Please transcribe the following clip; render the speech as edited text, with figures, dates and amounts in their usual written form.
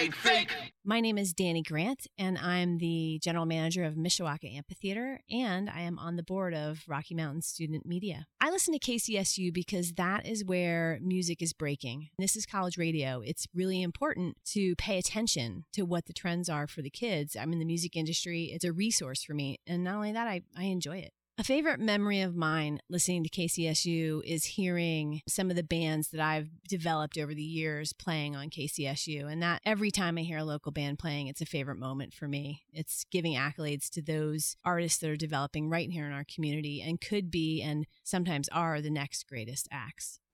My name is Danny Grant, and I'm the general manager of Mishawaka Amphitheater, and I am on the board of Rocky Mountain Student Media. I listen to KCSU because that is where music is breaking. This is college radio. It's really important to pay attention to what the trends are for the kids. I'm in the music industry. It's a resource for me, and not only that, I enjoy it. A favorite memory of mine listening to KCSU is hearing some of the bands that I've developed over the years playing on KCSU. And that every time I hear a local band playing, it's a favorite moment for me. It's giving accolades to those artists that are developing right here in our community and could be and sometimes are the next greatest acts.